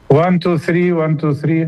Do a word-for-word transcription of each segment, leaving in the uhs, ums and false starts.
One, two, three, one, two, three.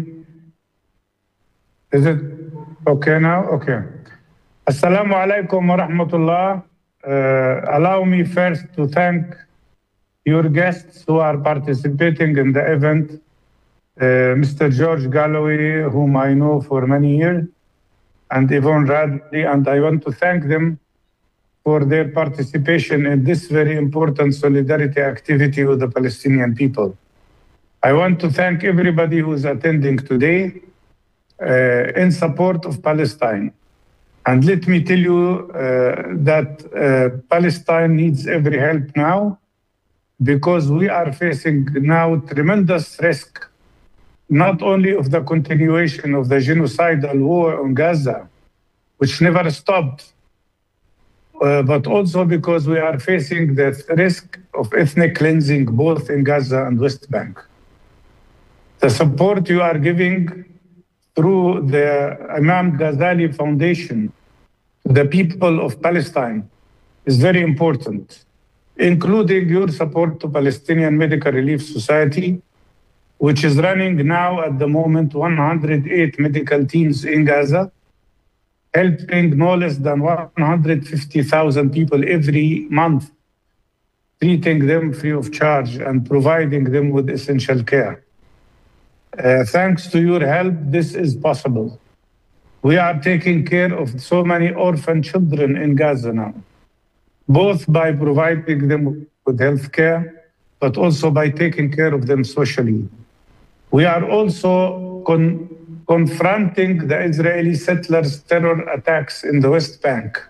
Is it okay now? Okay. Assalamu alaikum wa rahmatullah. Uh, allow me first to thank your guests who are participating in the event. Uh, Mister George Galloway, whom I know for many years, and Yvonne Radley, and I want to thank them for their participation in this very important solidarity activity with the Palestinian people. I want to thank everybody who is attending today uh, in support of Palestine. And let me tell you uh, that uh, Palestine needs every help now, because we are facing now tremendous risk, not only of the continuation of the genocidal war on Gaza, which never stopped, uh, but also because we are facing the risk of ethnic cleansing both in Gaza and West Bank. The support you are giving through the Imam Ghazali Foundation to the people of Palestine is very important, including your support to Palestinian Medical Relief Society, which is running now at the moment one hundred eight medical teams in Gaza, helping no less than one hundred fifty thousand people every month, treating them free of charge and providing them with essential care. Uh, thanks to your help, this is possible. We are taking care of so many orphan children in Gaza now, both by providing them with health care, but also by taking care of them socially. We are also con- confronting the Israeli settlers' terror attacks in the West Bank,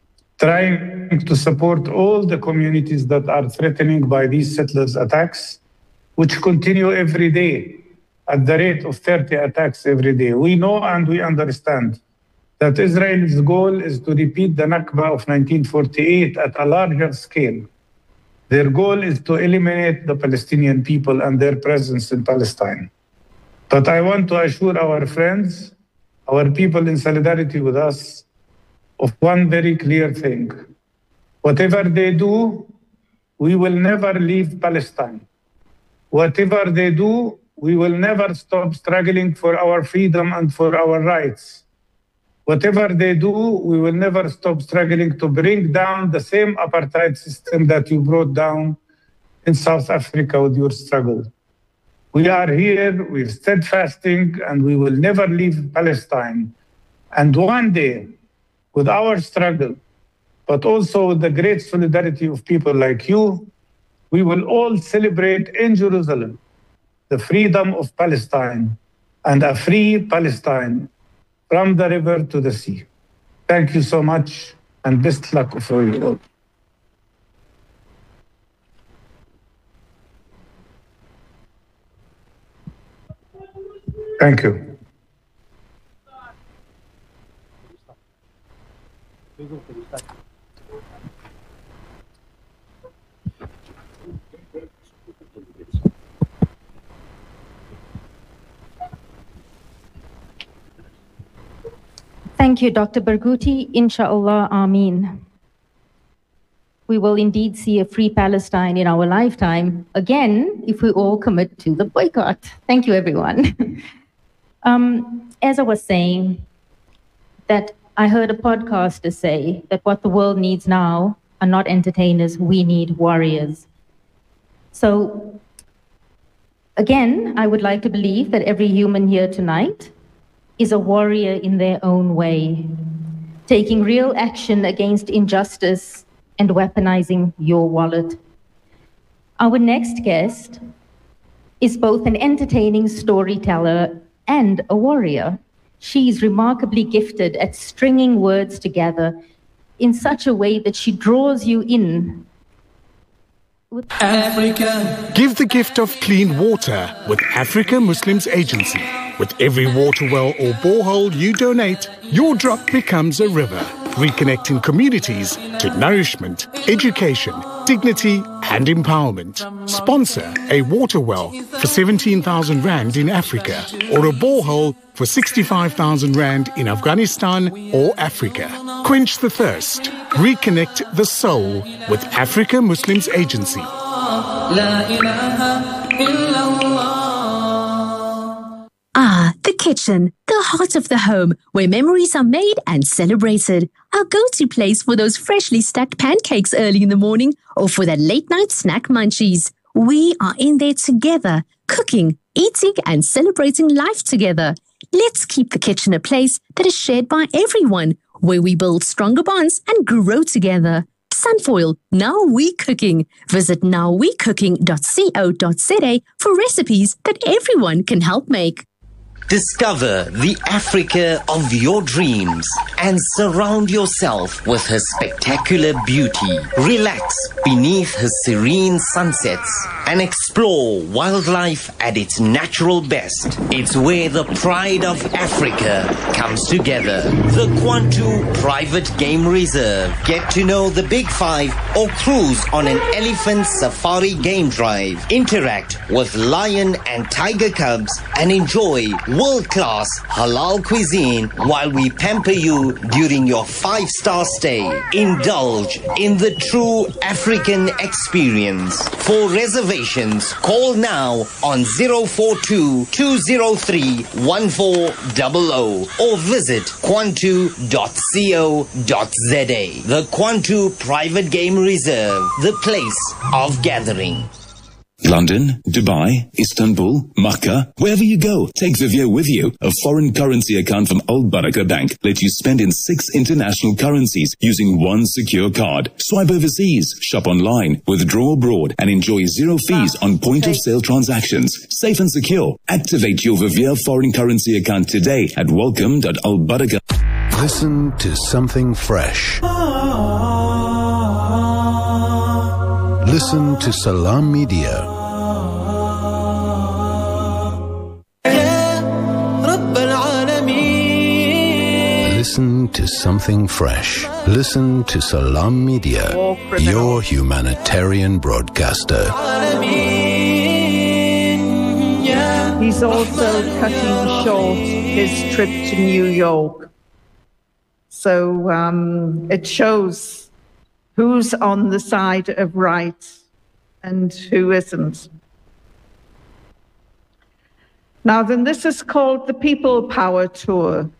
trying to support all the communities that are threatened by these settlers' attacks, which continue every day at the rate of thirty attacks every day. We know and we understand that Israel's goal is to repeat the Nakba of nineteen forty-eight at a larger scale. Their goal is to eliminate the Palestinian people and their presence in Palestine. But I want to assure our friends, our people in solidarity with us, of one very clear thing. Whatever they do, we will never leave Palestine. Whatever they do, we will never stop struggling for our freedom and for our rights. Whatever they do, we will never stop struggling to bring down the same apartheid system that you brought down in South Africa with your struggle. We are here, we're steadfasting, and we will never leave Palestine. And one day, with our struggle, but also with the great solidarity of people like you, we will all celebrate in Jerusalem the freedom of Palestine and a free Palestine from the river to the sea. Thank you so much, and best luck for you all. Thank you. Thank you, Doctor Barghouti. Inshallah, Ameen. We will indeed see a free Palestine in our lifetime, again, if we all commit to the boycott. Thank you, everyone. um, as I was saying, that I heard a podcaster say that what the world needs now are not entertainers, we need warriors. So, again, I would like to believe that every human here tonight is a warrior in their own way, taking real action against injustice and weaponizing your wallet. Our next guest is both an entertaining storyteller and a warrior. She's remarkably gifted at stringing words together in such a way that she draws you in. Africa. Give the gift of clean water with Africa Muslims Agency. With every water well or borehole you donate, your drop becomes a river, reconnecting communities to nourishment, education, dignity and empowerment. Sponsor a water well for seventeen thousand rand in Africa or a borehole for sixty-five thousand rand in Afghanistan or Africa. Quench the thirst. Reconnect the soul with Africa Muslims Agency. La ilaha illallah. kitchen, the heart of the home, where memories are made and celebrated. Our go-to place for those freshly stacked pancakes early in the morning or for that late-night snack munchies. We are in there together, cooking, eating and celebrating life together. Let's keep the kitchen a place that is shared by everyone, where we build stronger bonds and grow together. Sunfoil, Now We Cooking. Visit now we cooking dot co dot za for recipes that everyone can help make. Discover the Africa of your dreams and surround yourself with her spectacular beauty. Relax beneath her serene sunsets and explore wildlife at its natural best. It's where the pride of Africa comes together. The Kwantu Private Game Reserve. Get to know the Big Five or cruise on an elephant safari game drive. Interact with lion and tiger cubs and enjoy world-class halal cuisine while we pamper you during your five-star stay. Indulge in the true African experience. For reservations, call now on zero four two, two zero three, one four zero zero or visit kwantu dot co dot za. The Kwantu Private Game Reserve, the place of gathering. London, Dubai, Istanbul, Makkah, wherever you go, take Vivio with you. A foreign currency account from Al Baraka Bank lets you spend in six international currencies using one secure card. Swipe overseas, shop online, withdraw abroad, and enjoy zero fees on point-of-sale transactions. Safe and secure. Activate your Vivio foreign currency account today at welcome dot al baraka. Listen to something fresh. Listen to Salam Media. Listen to something fresh. Listen to Salam Media, your humanitarian broadcaster. He's also cutting short his trip to New York. So um, it shows who's on the side of right and who isn't. Now then, this is called the People Power Tour.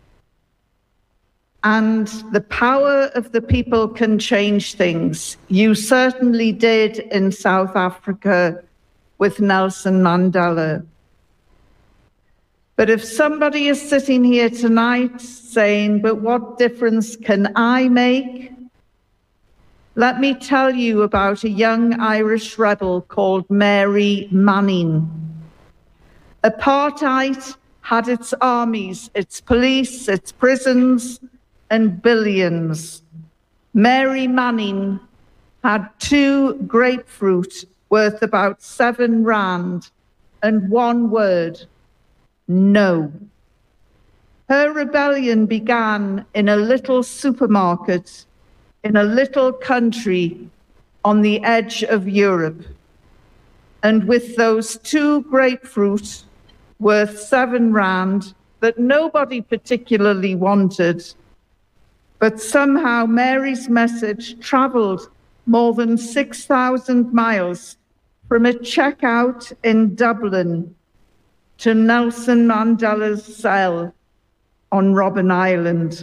And the power of the people can change things. You certainly did in South Africa with Nelson Mandela. But if somebody is sitting here tonight saying, but what difference can I make? Let me tell you about a young Irish rebel called Mary Manning. Apartheid had its armies, its police, its prisons, and billions. Mary Manning had two grapefruit worth about seven rand and one word, no. Her rebellion began in a little supermarket in a little country on the edge of Europe. And with those two grapefruit worth seven rand that nobody particularly wanted, but somehow Mary's message traveled more than six thousand miles from a checkout in Dublin to Nelson Mandela's cell on Robben Island.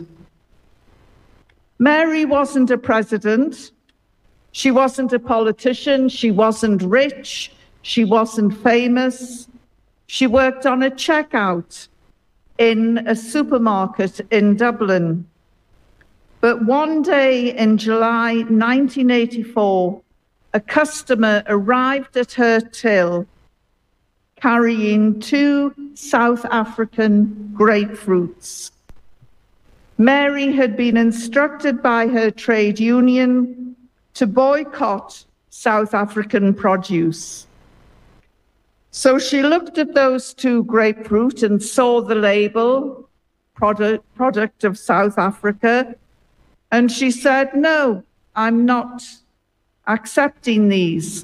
Mary wasn't a president. She wasn't a politician. She wasn't rich. She wasn't famous. She worked on a checkout in a supermarket in Dublin. But one day in July nineteen eighty-four, a customer arrived at her till carrying two South African grapefruits. Mary had been instructed by her trade union to boycott South African produce. So she looked at those two grapefruit and saw the label, product, product of South Africa, and she said, no, I'm not accepting these.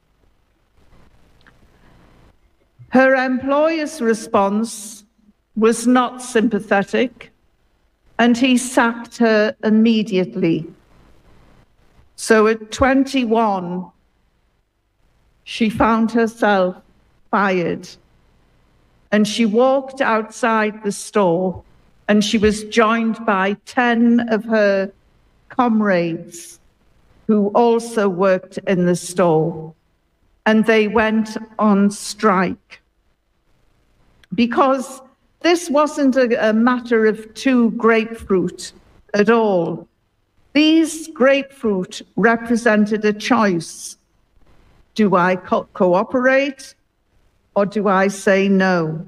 Her employer's response was not sympathetic, and he sacked her immediately. So at twenty-one, she found herself fired. and she walked outside the store, and she was joined by ten of her comrades who also worked in the store, and they went on strike. Because this wasn't a, a matter of two grapefruit at all. These grapefruit represented a choice. Do I co- cooperate or do I say no?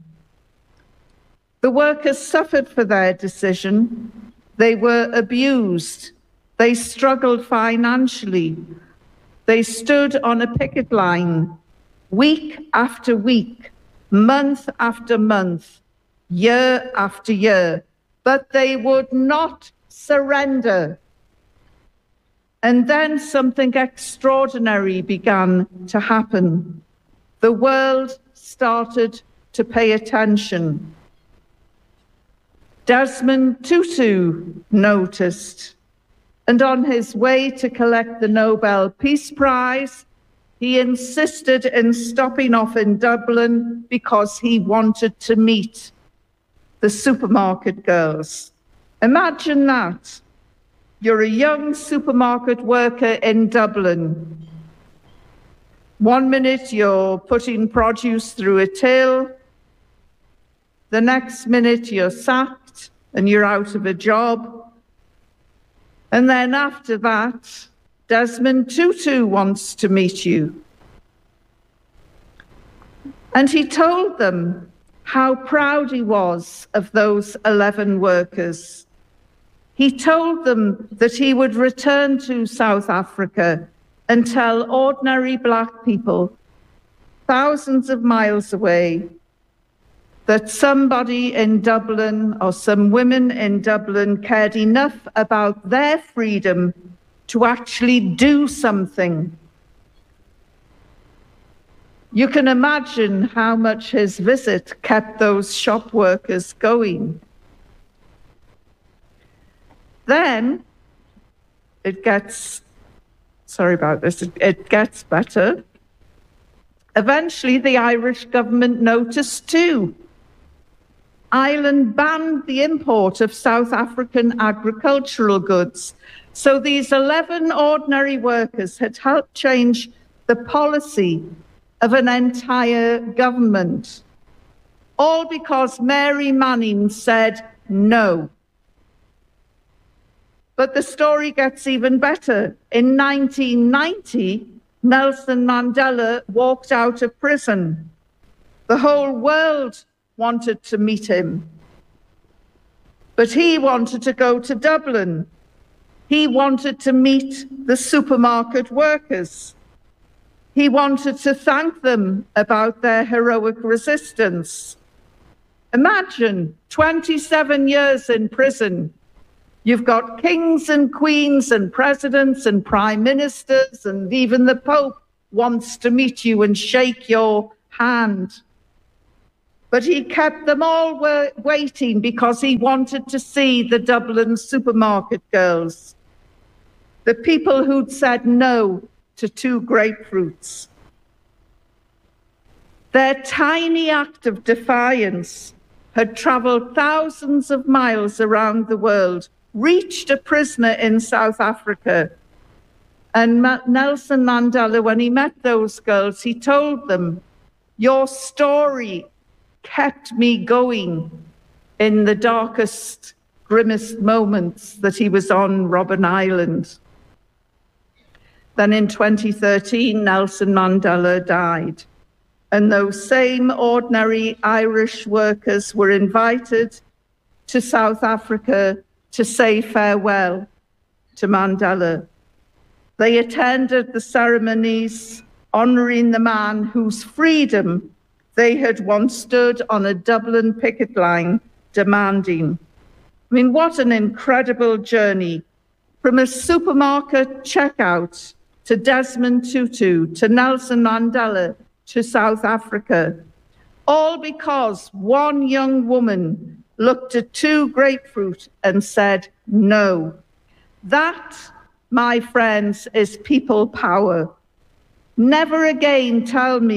The workers suffered for their decision. They were abused. They struggled financially. They stood on a picket line week after week, month after month, year after year, but they would not surrender. And then something extraordinary began to happen. The world started to pay attention. Desmond Tutu noticed, and on his way to collect the Nobel Peace Prize, he insisted in stopping off in Dublin because he wanted to meet the supermarket girls. Imagine that. You're a young supermarket worker in Dublin. One minute you're putting produce through a till. The next minute you're sacked and you're out of a job. And then after that, Desmond Tutu wants to meet you. And he told them how proud he was of those eleven workers. He told them that he would return to South Africa and tell ordinary black people, thousands of miles away, that somebody in Dublin or some women in Dublin cared enough about their freedom to actually do something. You can imagine how much his visit kept those shop workers going. Then it gets, sorry about this, it, it gets better. Eventually, the Irish government noticed too. Ireland banned the import of South African agricultural goods. So these eleven ordinary workers had helped change the policy of an entire government, all because Mary Manning said no. But the story gets even better. In nineteen ninety, Nelson Mandela walked out of prison. The whole world wanted to meet him. But he wanted to go to Dublin. He wanted to meet the supermarket workers. He wanted to thank them about their heroic resistance. Imagine twenty-seven years in prison. You've got kings and queens and presidents and prime ministers, and even the Pope wants to meet you and shake your hand. But he kept them all wa- waiting because he wanted to see the Dublin supermarket girls, the people who'd said no to two grapefruits. Their tiny act of defiance had traveled thousands of miles around the world, reached a prisoner in South Africa. And Ma- Nelson Mandela, when he met those girls, he told them, your story kept me going in the darkest, grimmest moments that he was on Robben Island. Then in twenty thirteen, Nelson Mandela died. And those same ordinary Irish workers were invited to South Africa to say farewell to Mandela. They attended the ceremonies honouring the man whose freedom they had once stood on a Dublin picket line demanding. I mean, what an incredible journey. From a supermarket checkout to Desmond Tutu, to Nelson Mandela, to South Africa, all because one young woman looked at two grapefruit and said no. That, my friends, is people power. Never again tell me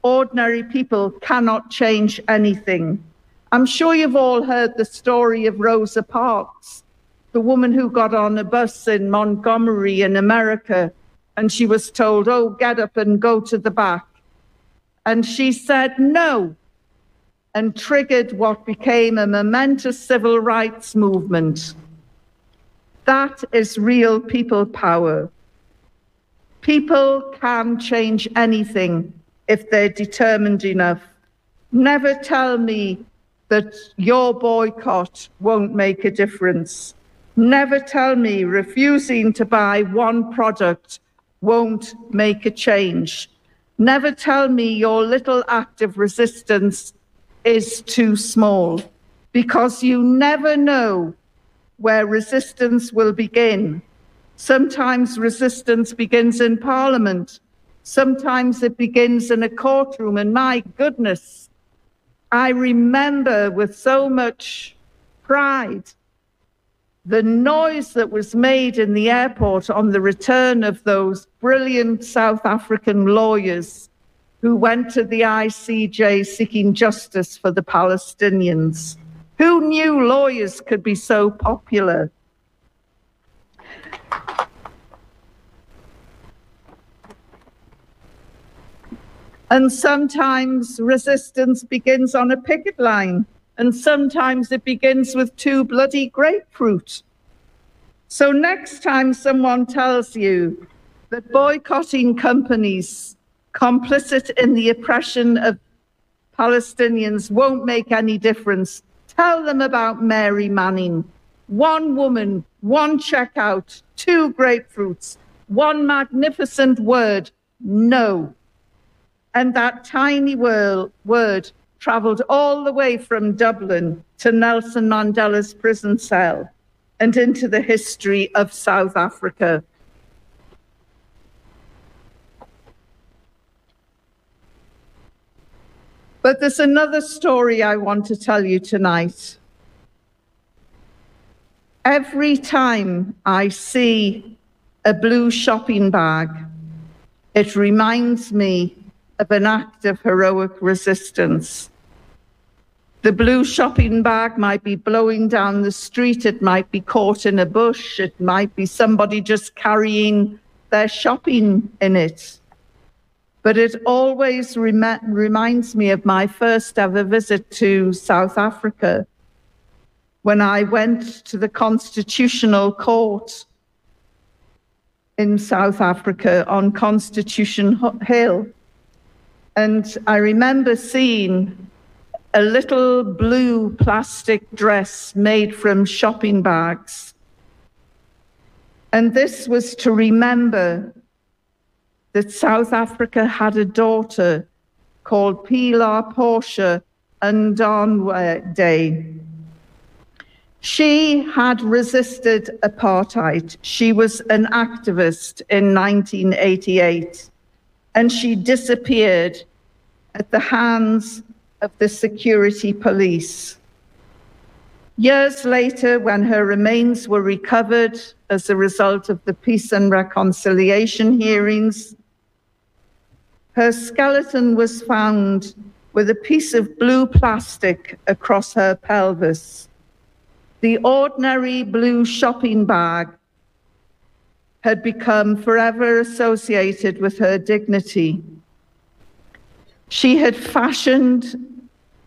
ordinary people cannot change anything. I'm sure you've all heard the story of Rosa Parks, the woman who got on a bus in Montgomery in America, and she was told, oh, get up and go to the back. And she said no, and triggered what became a momentous civil rights movement. That is real people power. People can change anything if they're determined enough. Never tell me that your boycott won't make a difference. Never tell me refusing to buy one product won't make a change. Never tell me your little act of resistance is too small, because you never know where resistance will begin. Sometimes resistance begins in Parliament. Sometimes it begins in a courtroom. And my goodness, I remember with so much pride the noise that was made in the airport on the return of those brilliant South African lawyers who went to the I C J seeking justice for the Palestinians. Who knew lawyers could be so popular? And sometimes resistance begins on a picket line, and sometimes it begins with two bloody grapefruit. So next time someone tells you that boycotting companies complicit in the oppression of Palestinians won't make any difference, tell them about Mary Manning. One woman, one checkout, two grapefruits, one magnificent word, no. And that tiny word, word traveled all the way from Dublin to Nelson Mandela's prison cell and into the history of South Africa. But there's another story I want to tell you tonight. Every time I see a blue shopping bag, it reminds me of an act of heroic resistance. The blue shopping bag might be blowing down the street, it might be caught in a bush, it might be somebody just carrying their shopping in it. But it always rem- reminds me of my first ever visit to South Africa, when I went to the Constitutional Court in South Africa on Constitution Hill. And I remember seeing a little blue plastic dress made from shopping bags. And this was to remember that South Africa had a daughter called Pilar Portia Ndwandwe. She had resisted apartheid. She was an activist in nineteen eighty-eight, and she disappeared at the hands of the security police. Years later, when her remains were recovered as a result of the Peace and Reconciliation hearings, her skeleton was found with a piece of blue plastic across her pelvis. The ordinary blue shopping bag had become forever associated with her dignity. She had fashioned